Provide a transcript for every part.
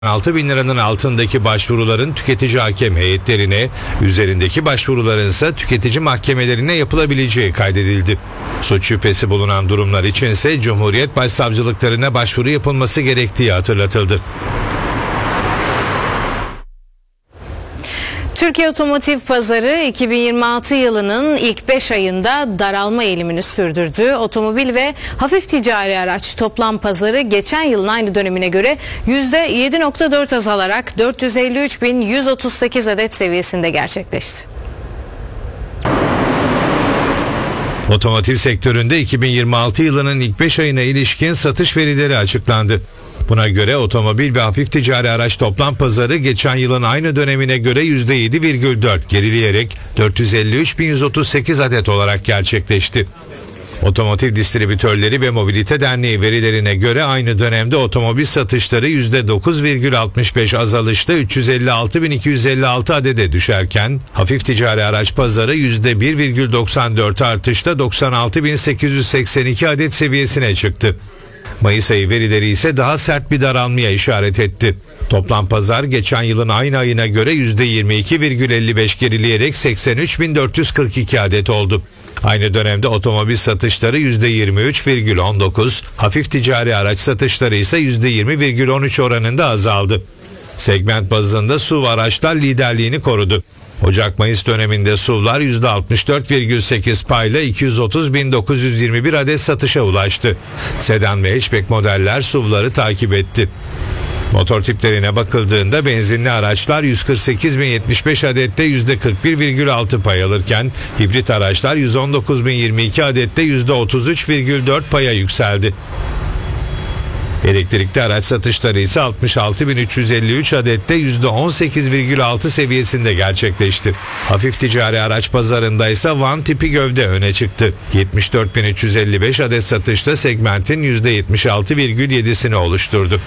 6.000 liranın altındaki başvuruların tüketici hakem heyetlerine, üzerindeki başvuruların ise tüketici mahkemelerine yapılabileceği kaydedildi. Suç şüphesi bulunan durumlar içinse Cumhuriyet Başsavcılıklarına başvuru yapılması gerektiği hatırlatıldı. Türkiye otomotiv pazarı 2026 yılının ilk 5 ayında daralma eğilimini sürdürdü. Otomobil ve hafif ticari araç toplam pazarı geçen yılın aynı dönemine göre %7.4 azalarak 453.138 adet seviyesinde gerçekleşti. Otomotiv sektöründe 2026 yılının ilk 5 ayına ilişkin satış verileri açıklandı. Buna göre otomobil ve hafif ticari araç toplam pazarı geçen yılın aynı dönemine göre %7,4 gerileyerek 453.138 adet olarak gerçekleşti. Otomotiv Distribütörleri ve Mobilite Derneği verilerine göre aynı dönemde otomobil satışları %9,65 azalışta 356.256 adede düşerken hafif ticari araç pazarı %1,94 artışta 96.882 adet seviyesine çıktı. Mayıs ayı verileri ise daha sert bir daralmaya işaret etti. Toplam pazar geçen yılın aynı ayına göre %22,55 gerileyerek 83.442 adet oldu. Aynı dönemde otomobil satışları %23,19, hafif ticari araç satışları ise %20,13 oranında azaldı. Segment bazında SUV araçlar liderliğini korudu. Ocak-Mayıs döneminde SUV'lar %64,8 payla 230.921 adet satışa ulaştı. Sedan ve hatchback modeller SUV'ları takip etti. Motor tiplerine bakıldığında benzinli araçlar 148.075 adette %41,6 pay alırken hibrit araçlar 119.022 adette %33,4 paya yükseldi. Elektrikli araç satışları ise 66.353 adette %18,6 seviyesinde gerçekleşti. Hafif ticari araç pazarında ise van tipi gövde öne çıktı. 74.355 adet satışta segmentin %76,7'sini oluşturdu.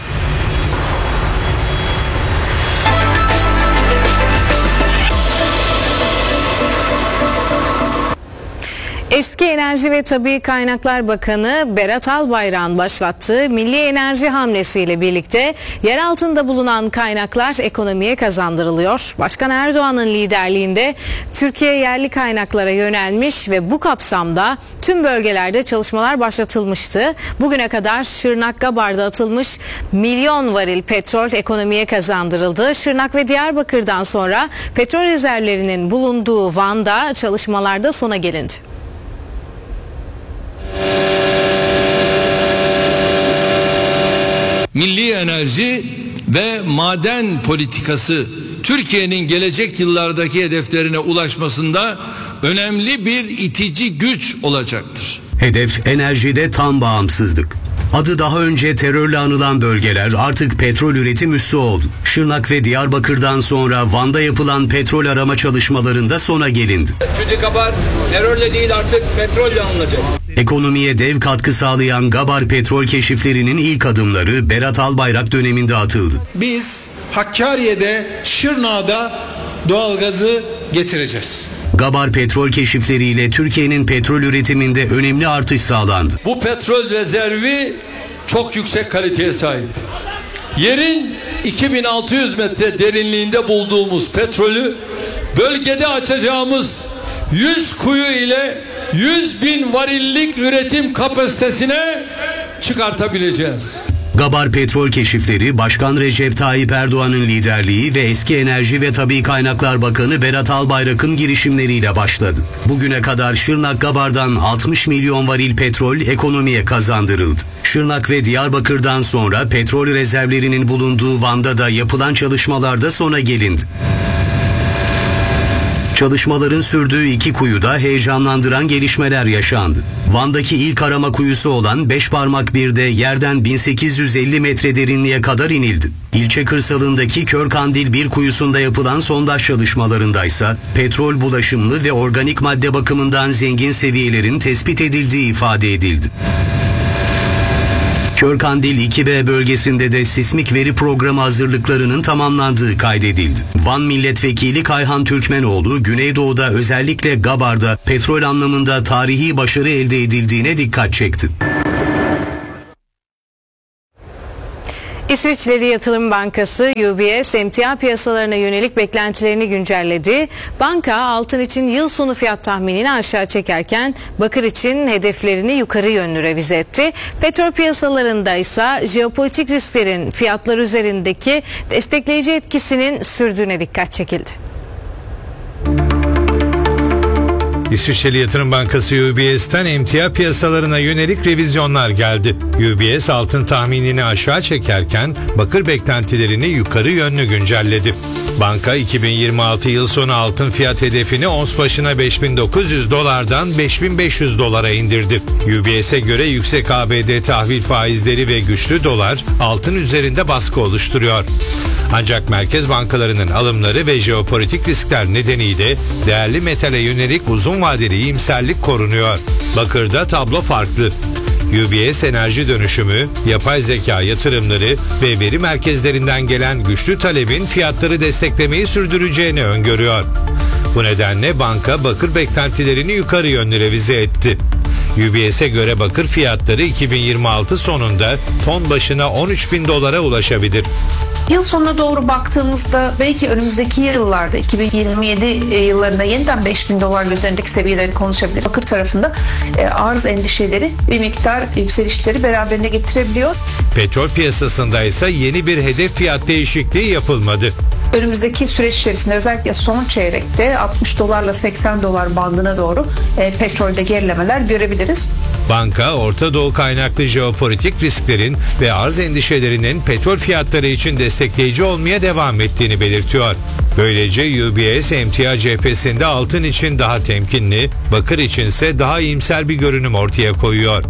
Eski Enerji ve Tabii Kaynaklar Bakanı Berat Albayrak'ın başlattığı Milli Enerji hamlesiyle birlikte yer altında bulunan kaynaklar ekonomiye kazandırılıyor. Başkan Erdoğan'ın liderliğinde Türkiye yerli kaynaklara yönelmiş ve bu kapsamda tüm bölgelerde çalışmalar başlatılmıştı. Bugüne kadar Şırnak Gabar'da atılmış milyon varil petrol ekonomiye kazandırıldı. Şırnak ve Diyarbakır'dan sonra petrol rezervlerinin bulunduğu Van'da çalışmalarda sona gelindi. Milli enerji ve maden politikası Türkiye'nin gelecek yıllardaki hedeflerine ulaşmasında önemli bir itici güç olacaktır. Hedef enerjide tam bağımsızlık. Adı daha önce terörle anılan bölgeler artık petrol üretim üssü oldu. Şırnak ve Diyarbakır'dan sonra Van'da yapılan petrol arama çalışmalarında sona gelindi. Çünkü Gabar terörle değil artık petrolle anılacak. Ekonomiye dev katkı sağlayan Gabar petrol keşiflerinin ilk adımları Berat Albayrak döneminde atıldı. Biz Hakkari'de, Şırnak'da doğalgazı getireceğiz. Gabar petrol keşifleriyle Türkiye'nin petrol üretiminde önemli artış sağlandı. Bu petrol rezervi çok yüksek kaliteye sahip. Yerin 2600 metre derinliğinde bulduğumuz petrolü bölgede açacağımız 100 kuyu ile 100.000 varillik üretim kapasitesine çıkartabileceğiz. Gabar petrol keşifleri Başkan Recep Tayyip Erdoğan'ın liderliği ve eski Enerji ve Tabii Kaynaklar Bakanı Berat Albayrak'ın girişimleriyle başladı. Bugüne kadar Şırnak Gabar'dan 60 milyon varil petrol ekonomiye kazandırıldı. Şırnak ve Diyarbakır'dan sonra petrol rezervlerinin bulunduğu Van'da da yapılan çalışmalarda sona gelindi. Çalışmaların sürdüğü iki kuyuda heyecanlandıran gelişmeler yaşandı. Van'daki ilk arama kuyusu olan Beşparmak 1'de yerden 1850 metre derinliğe kadar inildi. İlçe kırsalındaki Körkandil 1 kuyusunda yapılan sondaj çalışmalarındaysa petrol bulaşımlı ve organik madde bakımından zengin seviyelerin tespit edildiği ifade edildi. Körkandil 2B bölgesinde de sismik veri programı hazırlıklarının tamamlandığı kaydedildi. Van Milletvekili Kayhan Türkmenoğlu, Güneydoğu'da özellikle Gabar'da petrol anlamında tarihi başarı elde edildiğine dikkat çekti. İsviçreli Yatırım Bankası UBS emtia piyasalarına yönelik beklentilerini güncelledi. Banka altın için yıl sonu fiyat tahminini aşağı çekerken bakır için hedeflerini yukarı yönlü revize etti. Petrol piyasalarında ise jeopolitik risklerin fiyatlar üzerindeki destekleyici etkisinin sürdüğüne dikkat çekildi. İsviçreli Yatırım Bankası UBS'ten emtia piyasalarına yönelik revizyonlar geldi. UBS altın tahminini aşağı çekerken bakır beklentilerini yukarı yönlü güncelledi. Banka 2026 yıl sonu altın fiyat hedefini ons başına $5.900'dan $5.500'a indirdi. UBS'e göre yüksek ABD tahvil faizleri ve güçlü dolar altın üzerinde baskı oluşturuyor. Ancak merkez bankalarının alımları ve jeopolitik riskler nedeniyle değerli metale yönelik uzun vadeli iyimserlik korunuyor. Bakırda tablo farklı. UBS enerji dönüşümü, yapay zeka yatırımları ve veri merkezlerinden gelen güçlü talebin fiyatları desteklemeyi sürdüreceğini öngörüyor. Bu nedenle banka bakır beklentilerini yukarı yönlü revize etti. UBS'e göre bakır fiyatları 2026 sonunda ton başına $13.000 ulaşabilir. Yıl sonuna doğru baktığımızda belki önümüzdeki yıllarda 2027 yıllarında yeniden $5.000 üzerindeki seviyeleri konuşabiliriz. Bakır tarafında arz endişeleri bir miktar yükselişleri beraberine getirebiliyor. Petrol piyasasında ise yeni bir hedef fiyat değişikliği yapılmadı. Önümüzdeki süreç içerisinde özellikle son çeyrekte $60'la $80 bandına doğru petrolde gerilemeler görebiliriz. Banka, Orta Doğu kaynaklı jeopolitik risklerin ve arz endişelerinin petrol fiyatları için destekleyici olmaya devam ettiğini belirtiyor. Böylece UBS emtia cephesinde altın için daha temkinli, bakır içinse daha iyimser bir görünüm ortaya koyuyor.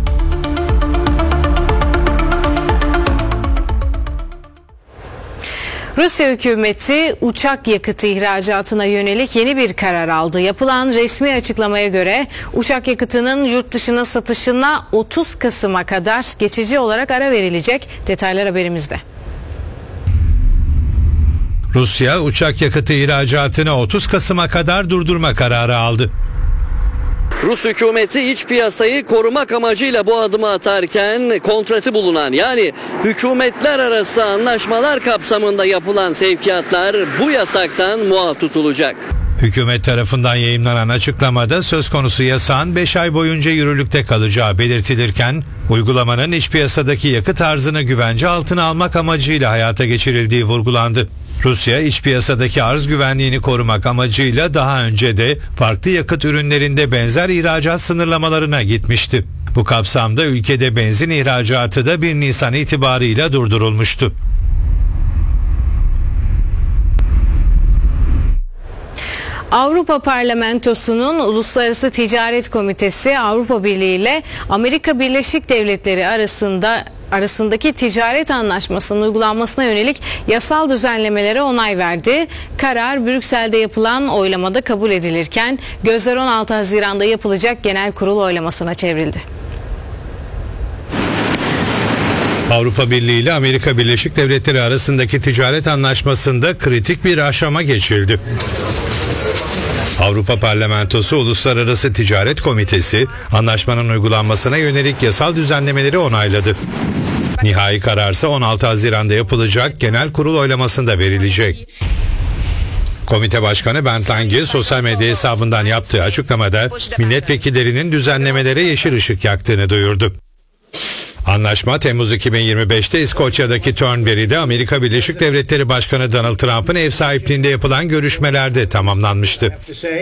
Rusya hükümeti uçak yakıtı ihracatına yönelik yeni bir karar aldı. Yapılan resmi açıklamaya göre uçak yakıtının yurt dışına satışına 30 Kasım'a kadar geçici olarak ara verilecek. Detaylar haberimizde. Rusya uçak yakıtı ihracatını 30 Kasım'a kadar durdurma kararı aldı. Rus hükümeti iç piyasayı korumak amacıyla bu adımı atarken kontratı bulunan yani hükümetler arası anlaşmalar kapsamında yapılan sevkiyatlar bu yasaktan muaf tutulacak. Hükümet tarafından yayımlanan açıklamada söz konusu yasağın 5 ay boyunca yürürlükte kalacağı belirtilirken uygulamanın iç piyasadaki yakıt arzını güvence altına almak amacıyla hayata geçirildiği vurgulandı. Rusya iç piyasadaki arz güvenliğini korumak amacıyla daha önce de farklı yakıt ürünlerinde benzer ihracat sınırlamalarına gitmişti. Bu kapsamda ülkede benzin ihracatı da 1 Nisan itibarıyla durdurulmuştu. Avrupa Parlamentosu'nun Uluslararası Ticaret Komitesi Avrupa Birliği ile Amerika Birleşik Devletleri arasındaki ticaret anlaşmasının uygulanmasına yönelik yasal düzenlemelere onay verdi. Karar Brüksel'de yapılan oylamada kabul edilirken gözler 16 Haziran'da yapılacak genel kurul oylamasına çevrildi. Avrupa Birliği ile Amerika Birleşik Devletleri arasındaki ticaret anlaşmasında kritik bir aşama geçildi. Avrupa Parlamentosu Uluslararası Ticaret Komitesi anlaşmanın uygulanmasına yönelik yasal düzenlemeleri onayladı. Nihai kararsa 16 Haziran'da yapılacak genel kurul oylamasında verilecek. Komite Başkanı Bernd Lange sosyal medya hesabından yaptığı açıklamada milletvekillerinin düzenlemelere yeşil ışık yaktığını duyurdu. Anlaşma Temmuz 2025'te İskoçya'daki Turnberry'de Amerika Birleşik Devletleri Başkanı Donald Trump'ın ev sahipliğinde yapılan görüşmelerde tamamlanmıştı.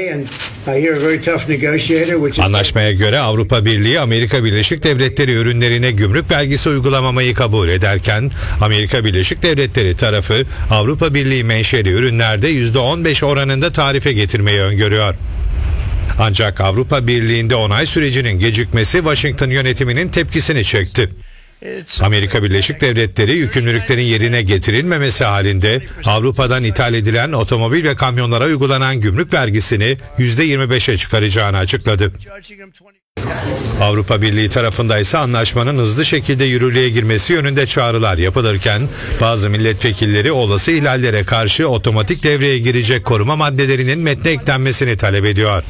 Anlaşmaya göre Avrupa Birliği Amerika Birleşik Devletleri ürünlerine gümrük vergisi uygulamamayı kabul ederken Amerika Birleşik Devletleri tarafı Avrupa Birliği menşeli ürünlerde %15 oranında tarife getirmeyi öngörüyor. Ancak Avrupa Birliği'nde onay sürecinin gecikmesi Washington yönetiminin tepkisini çekti. Amerika Birleşik Devletleri yükümlülüklerin yerine getirilmemesi halinde Avrupa'dan ithal edilen otomobil ve kamyonlara uygulanan gümrük vergisini %25'e çıkaracağını açıkladı. Avrupa Birliği tarafında ise anlaşmanın hızlı şekilde yürürlüğe girmesi yönünde çağrılar yapılırken bazı milletvekilleri olası ihlallere karşı otomatik devreye girecek koruma maddelerinin metne eklenmesini talep ediyor.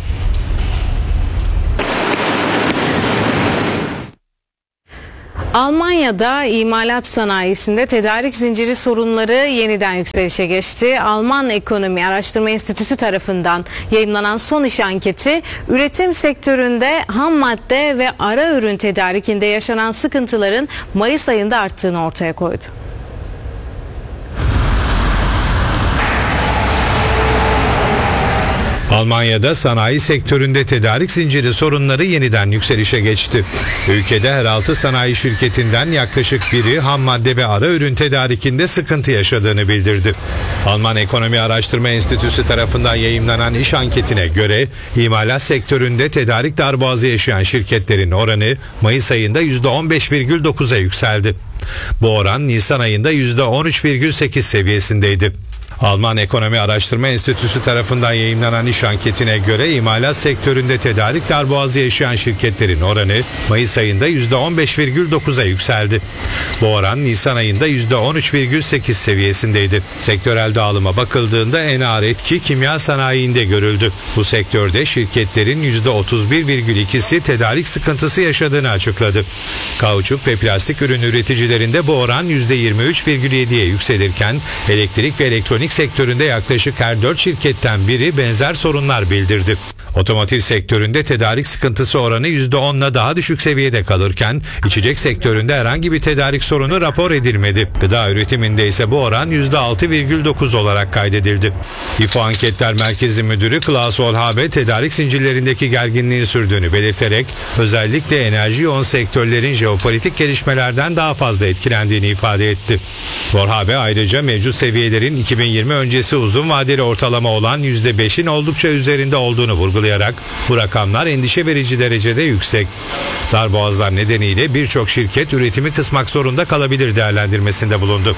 Almanya'da imalat sanayisinde tedarik zinciri sorunları yeniden yükselişe geçti. Alman Ekonomi Araştırma Enstitüsü tarafından yayımlanan son iş anketi, üretim sektöründe ham madde ve ara ürün tedarikinde yaşanan sıkıntıların Mayıs ayında arttığını ortaya koydu. Almanya'da sanayi sektöründe tedarik zinciri sorunları yeniden yükselişe geçti. Ülkede her 6 sanayi şirketinden yaklaşık biri ham madde ve ara ürün tedarikinde sıkıntı yaşadığını bildirdi. Alman Ekonomi Araştırma Enstitüsü tarafından yayımlanan iş anketine göre imalat sektöründe tedarik darboğazı yaşayan şirketlerin oranı Mayıs ayında %15,9'a yükseldi. Bu oran Nisan ayında %13,8 seviyesindeydi. Alman Ekonomi Araştırma Enstitüsü tarafından yayımlanan iş anketine göre imalat sektöründe tedarik darboğazı yaşayan şirketlerin oranı Mayıs ayında %15,9'a yükseldi. Bu oran Nisan ayında %13,8 seviyesindeydi. Sektörel dağılıma bakıldığında en ağır etki kimya sanayiinde görüldü. Bu sektörde şirketlerin %31,2'si tedarik sıkıntısı yaşadığını açıkladı. Kauçuk ve plastik ürün üreticilerinde bu oran %23,7'ye yükselirken elektrik ve elektronik sektöründe yaklaşık her 4 şirketten biri benzer sorunlar bildirdi. Otomotiv sektöründe tedarik sıkıntısı oranı %10'la daha düşük seviyede kalırken içecek sektöründe herhangi bir tedarik sorunu rapor edilmedi. Gıda üretiminde ise bu oran %6,9 olarak kaydedildi. İFO Anketler Merkezi Müdürü Klaus Olhabe tedarik zincirlerindeki gerginliğin sürdüğünü belirterek özellikle enerji yoğun sektörlerin jeopolitik gelişmelerden daha fazla etkilendiğini ifade etti. Olhabe ayrıca mevcut seviyelerin 2020 öncesi uzun vadeli ortalama olan %5'in oldukça üzerinde olduğunu vurgulayarak bu rakamlar endişe verici derecede yüksek. Darboğazlar nedeniyle birçok şirket üretimi kısmak zorunda kalabilir değerlendirmesinde bulundu.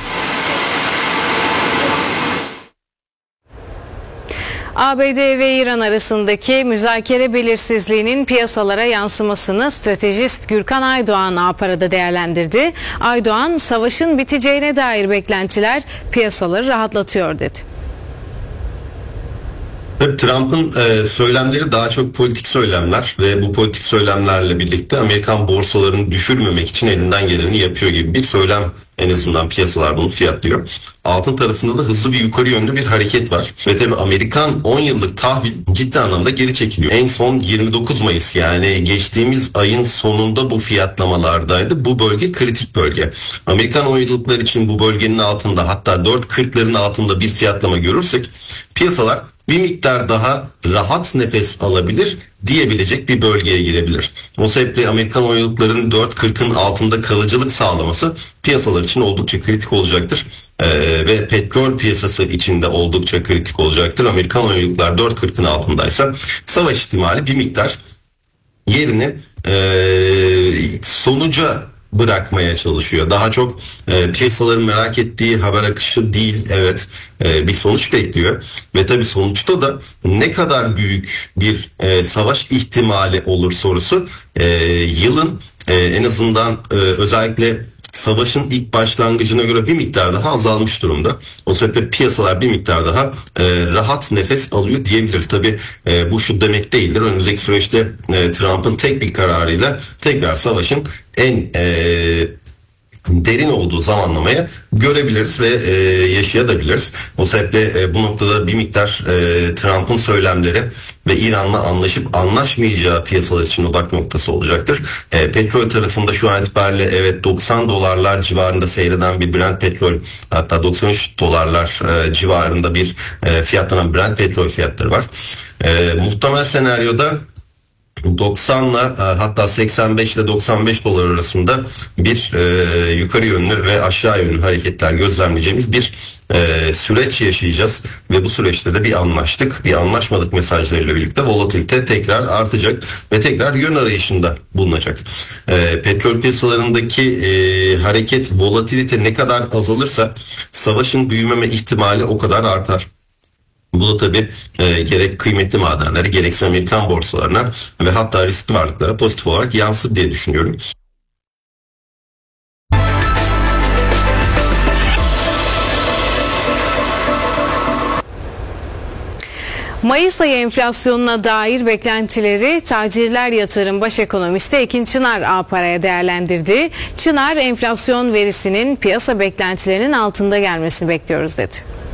ABD ve İran arasındaki müzakere belirsizliğinin piyasalara yansımasını stratejist Gürkan Aydoğan A-Para'da değerlendirdi. Aydoğan, savaşın biteceğine dair beklentiler piyasaları rahatlatıyor dedi. Trump'ın söylemleri daha çok politik söylemler ve bu politik söylemlerle birlikte Amerikan borsalarını düşürmemek için elinden geleni yapıyor gibi bir söylem, en azından piyasalar bunu fiyatlıyor. Altın tarafında da hızlı bir yukarı yönlü bir hareket var. Ve tabii Amerikan 10 yıllık tahvil ciddi anlamda geri çekiliyor. En son 29 Mayıs, yani geçtiğimiz ayın sonunda bu fiyatlamalardaydı. Bu bölge kritik bölge. Amerikan 10 yıllıklar için bu bölgenin altında, hatta 4.40'ların altında bir fiyatlama görürsek piyasalar bir miktar daha rahat nefes alabilir diyebilecek bir bölgeye girebilir. O sebeple Amerikan oyunculukların 4.40'ın altında kalıcılık sağlaması piyasalar için oldukça kritik olacaktır. Ve petrol piyasası için de oldukça kritik olacaktır. Amerikan oyunculuklar 4.40'ın altındaysa savaş ihtimali bir miktar yerini sonuca bırakmaya çalışıyor. Daha çok piyasaların merak ettiği haber akışı değil, evet, bir sonuç bekliyor. Ve tabii sonuçta da ne kadar büyük bir savaş ihtimali olur sorusu yılın en azından özellikle savaşın ilk başlangıcına göre bir miktar daha azalmış durumda. O sebeple piyasalar bir miktar daha rahat nefes alıyor diyebiliriz. Tabii bu şu demek değildir. Önümüzdeki süreçte Trump'ın tek bir kararıyla tekrar savaşın en derin olduğu zamanlamaya görebiliriz ve yaşayabiliriz. O sebeple bu noktada bir miktar Trump'ın söylemleri ve İran'la anlaşıp anlaşmayacağı piyasalar için odak noktası olacaktır. Petrol tarafında şu an itibariyle evet $90 civarında seyreden bir Brent petrol, hatta $93 civarında bir fiyatlanan Brent petrol fiyatları var. Muhtemel senaryoda 90 ile hatta 85 ile 95 dolar arasında bir yukarı yönlü ve aşağı yönlü hareketler gözlemleyeceğimiz bir süreç yaşayacağız ve bu süreçte de bir anlaştık, bir anlaşmadık mesajlarıyla birlikte volatilite tekrar artacak ve tekrar yön arayışında bulunacak. Petrol piyasalarındaki hareket, volatilite ne kadar azalırsa savaşın büyümeme ihtimali o kadar artar. Bu da tabii gerek kıymetli madenlere, gerekse Amerikan borsalarına ve hatta riskli varlıklara pozitif olarak yansır diye düşünüyorum. Mayıs ayı enflasyonuna dair beklentileri Tacirler Yatırım Baş Ekonomisti Ekin Çınar A-Para'ya değerlendirdi. Çınar enflasyon verisinin piyasa beklentilerinin altında gelmesini bekliyoruz dedi.